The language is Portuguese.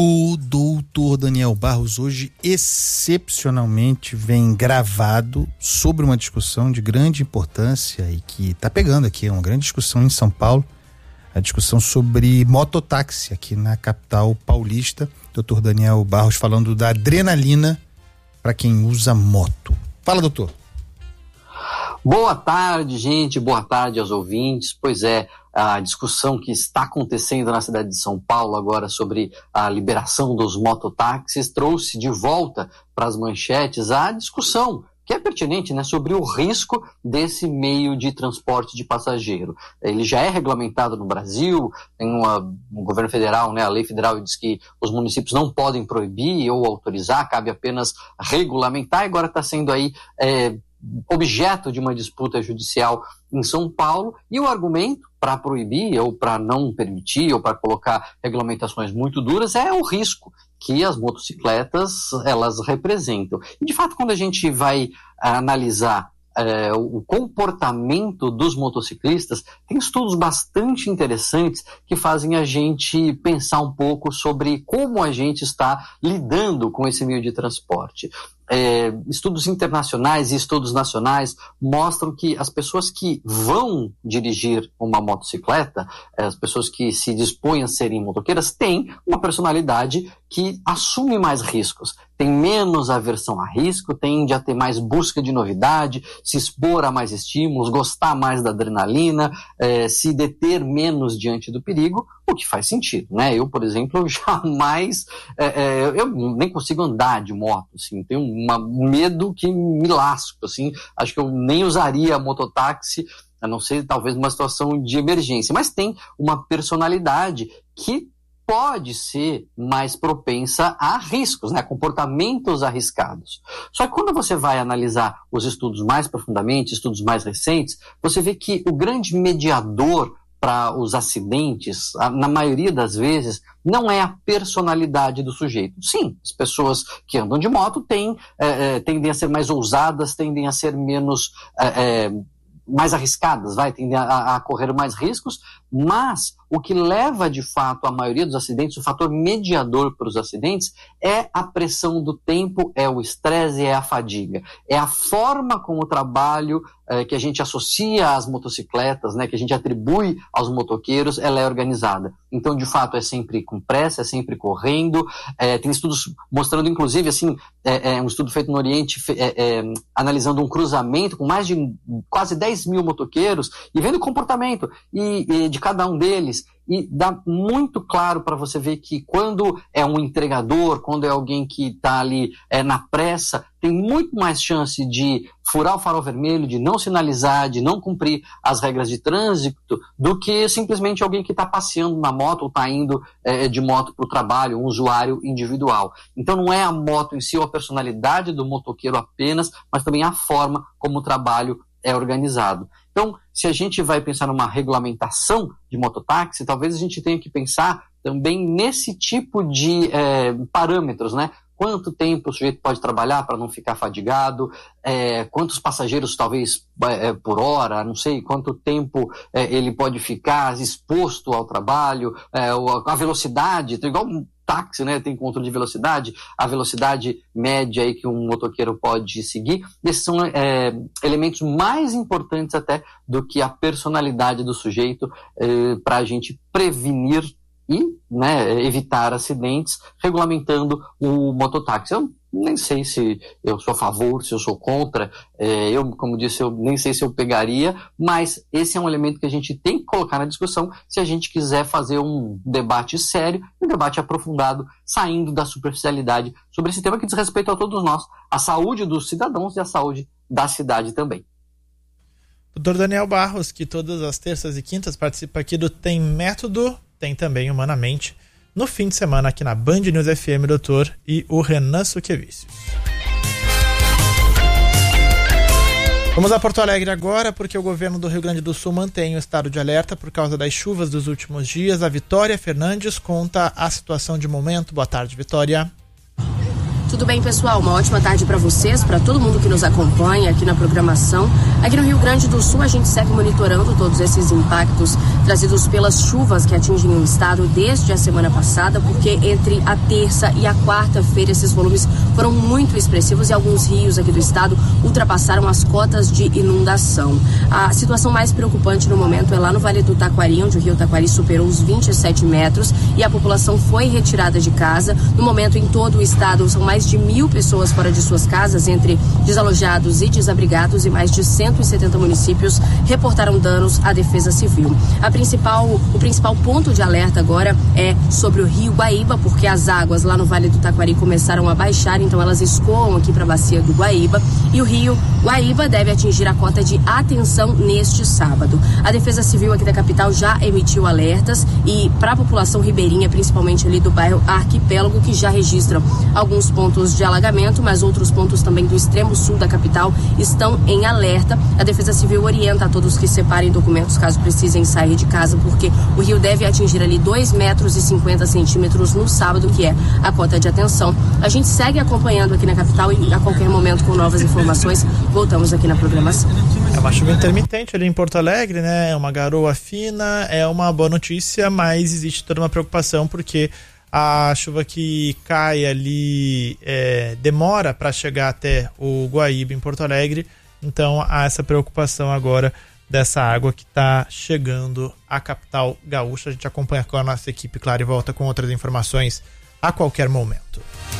O doutor Daniel Barros hoje excepcionalmente vem gravado sobre uma discussão de grande importância e que está pegando aqui, uma grande discussão em São Paulo, a discussão sobre mototáxi aqui na capital paulista. Doutor Daniel Barros falando da adrenalina para quem usa moto. Fala, doutor. Boa tarde, gente. Boa tarde aos ouvintes. Pois é, a discussão que está acontecendo na cidade de São Paulo agora sobre a liberação dos mototáxis trouxe de volta para as manchetes a discussão que é pertinente, né, sobre o risco desse meio de transporte de passageiro. Ele já é regulamentado no Brasil, tem um governo federal, né, a lei federal diz que os municípios não podem proibir ou autorizar, cabe apenas regulamentar, e agora está sendo aí objeto de uma disputa judicial em São Paulo, e o argumento para proibir ou para não permitir ou para colocar regulamentações muito duras é o risco que as motocicletas elas representam. E de fato, quando a gente vai analisar o comportamento dos motociclistas, tem estudos bastante interessantes que fazem a gente pensar um pouco sobre como a gente está lidando com esse meio de transporte. Estudos internacionais e estudos nacionais mostram que as pessoas que vão dirigir uma motocicleta, as pessoas que se dispõem a serem motoqueiras, têm uma personalidade que assume mais riscos, tem menos aversão a risco, tende a ter mais busca de novidade, se expor a mais estímulos, gostar mais da adrenalina, se deter menos diante do perigo, o que faz sentido, né? Eu, por exemplo, jamais, eu nem consigo andar de moto, assim, tenho um medo que me lasco, assim, acho que eu nem usaria mototáxi, a não ser talvez numa situação de emergência, mas tem uma personalidade que pode ser mais propensa a riscos, né? Comportamentos arriscados. Só que quando você vai analisar os estudos mais profundamente, estudos mais recentes, você vê que o grande mediador para os acidentes, na maioria das vezes, não é a personalidade do sujeito. Sim, as pessoas que andam de moto tendem a ser mais ousadas, tendem a ser menos mais arriscadas, tendem a correr mais riscos, mas o que leva de fato a maioria dos acidentes, o fator mediador para os acidentes, é a pressão do tempo, é o estresse, é a fadiga. É a forma como o trabalho que a gente associa às motocicletas, né, que a gente atribui aos motoqueiros, ela é organizada. Então, de fato, é sempre com pressa, é sempre correndo. Tem estudos mostrando, inclusive, assim, um estudo feito no Oriente, analisando um cruzamento com mais de quase 10 mil motoqueiros e vendo o comportamento de cada um deles. E dá muito claro para você ver que quando é um entregador, quando é alguém que está ali na pressa, tem muito mais chance de furar o farol vermelho, de não sinalizar, de não cumprir as regras de trânsito, do que simplesmente alguém que está passeando na moto ou está indo de moto para o trabalho, um usuário individual. Então não é a moto em si ou a personalidade do motoqueiro apenas, mas também a forma como o trabalho é organizado. Então, se a gente vai pensar numa regulamentação de mototáxi, talvez a gente tenha que pensar também nesse tipo de parâmetros, né? Quanto tempo o sujeito pode trabalhar para não ficar fadigado, quantos passageiros talvez por hora, não sei quanto tempo ele pode ficar exposto ao trabalho, a velocidade, igual um táxi, né, tem controle de velocidade, a velocidade média aí que um motoqueiro pode seguir. Esses são elementos mais importantes até do que a personalidade do sujeito para a gente prevenir e, né, evitar acidentes, regulamentando o mototáxi. Eu nem sei se eu sou a favor, se eu sou contra, como disse, eu nem sei se eu pegaria, mas esse é um elemento que a gente tem que colocar na discussão se a gente quiser fazer um debate sério, um debate aprofundado, saindo da superficialidade sobre esse tema que diz respeito a todos nós, a saúde dos cidadãos e a saúde da cidade também. Doutor Daniel Barros, que todas as terças e quintas participa aqui do Tem Método, tem também Humanamente, no fim de semana aqui na Band News FM, doutor, e o Renan Suquevicius. Vamos a Porto Alegre agora, porque o governo do Rio Grande do Sul mantém o estado de alerta por causa das chuvas dos últimos dias. A Vitória Fernandes conta a situação de momento. Boa tarde, Vitória. Tudo bem, pessoal? Uma ótima tarde para vocês, para todo mundo que nos acompanha aqui na programação. Aqui no Rio Grande do Sul, a gente segue monitorando todos esses impactos trazidos pelas chuvas que atingem o estado desde a semana passada, porque entre a terça e a quarta-feira esses volumes foram muito expressivos e alguns rios aqui do estado ultrapassaram as cotas de inundação. A situação mais preocupante no momento é lá no Vale do Taquari, onde o rio Taquari superou os 27 metros e a população foi retirada de casa. No momento, em todo o estado, são mais de 1.000 pessoas fora de suas casas, entre desalojados e desabrigados, e mais de 170 municípios reportaram danos à Defesa Civil. O principal ponto de alerta agora é sobre o rio Guaíba, porque as águas lá no Vale do Taquari começaram a baixar, então elas escoam aqui para a bacia do Guaíba, e o rio Guaíba deve atingir a cota de atenção neste sábado. A Defesa Civil aqui da capital já emitiu alertas e para a população ribeirinha, principalmente ali do bairro Arquipélago, que já registram alguns pontos de alagamento, mas outros pontos também do extremo sul da capital estão em alerta. A Defesa Civil orienta a todos que separem documentos caso precisem sair de casa, porque o rio deve atingir ali 2,50 metros no sábado, que é a cota de atenção. A gente segue acompanhando aqui na capital e a qualquer momento com novas informações voltamos aqui na programação. É uma chuva intermitente ali em Porto Alegre, né? É uma garoa fina, é uma boa notícia, mas existe toda uma preocupação porque a chuva que cai ali demora para chegar até o Guaíba em Porto Alegre, então há essa preocupação agora dessa água que está chegando à capital gaúcha. A gente acompanha com a nossa equipe, claro, e volta com outras informações a qualquer momento.